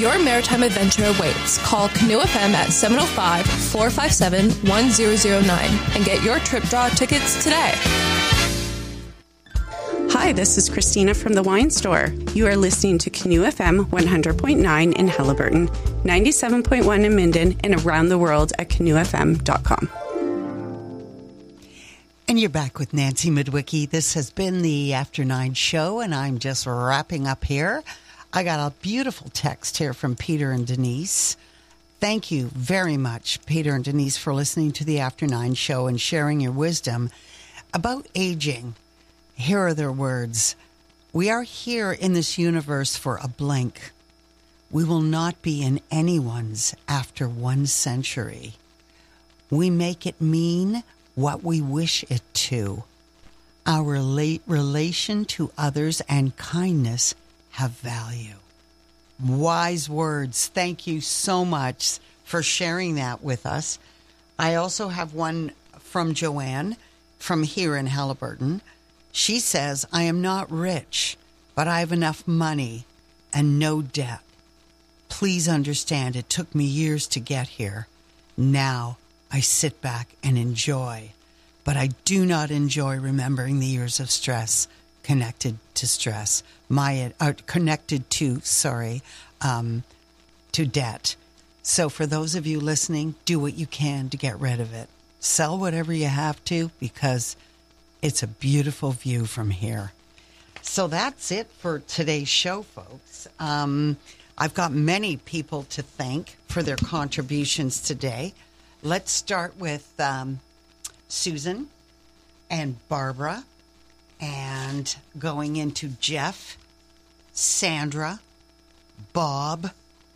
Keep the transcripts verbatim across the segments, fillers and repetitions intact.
Your maritime adventure awaits. Call Canoe F M at seven oh five, four five seven, one zero zero nine and get your trip draw tickets today. Hi, this is Christina from the Wine Store. You are listening to Canoe F M one hundred point nine in Haliburton, ninety-seven point one in Minden, and around the world at canoe f m dot com. And you're back with Nancy Midwicki. This has been the After Nine show, and I'm just wrapping up here. I got a beautiful text here from Peter and Denise. Thank you very much, Peter and Denise, for listening to the After Nine show and sharing your wisdom about aging. Here are their words. We are here in this universe for a blink. We will not be in anyone's after one century. We make it mean what we wish it to. Our relate relation to others and kindness have value. Wise words. Thank you so much for sharing that with us. I also have one from Joanne from here in Haliburton. She says, I am not rich, but I have enough money and no debt. Please understand it took me years to get here. Now I sit back and enjoy, but I do not enjoy remembering the years of stress connected to stress, my uh, connected to, sorry, um, to debt. So for those of you listening, do what you can to get rid of it. Sell whatever you have to, because it's a beautiful view from here. So that's it for today's show, folks. Um, I've got many people to thank for their contributions today. Let's start with um, Susan and Barbara, and going into Jeff, Sandra, Bob,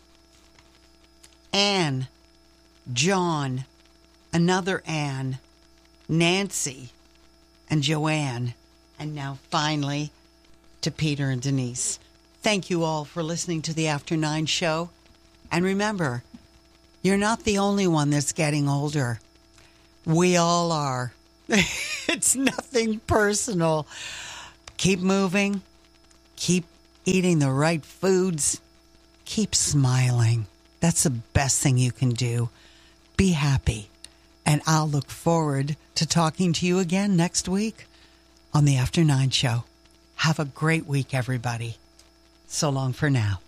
Anne, John, another Anne, Nancy, and Joanne, and now finally to Peter and Denise. Thank you all for listening to the After Nine show. And remember, you're not the only one that's getting older. We all are. It's nothing personal. Keep moving. Keep eating the right foods. Keep smiling. That's the best thing you can do. Be happy. And I'll look forward to talking to you again next week on the After Nine show. Have a great week, everybody. So long for now.